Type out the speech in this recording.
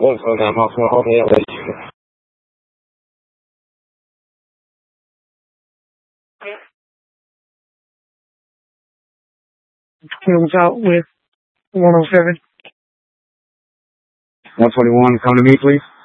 What's going on? Films out with 107. 121, come to me, please.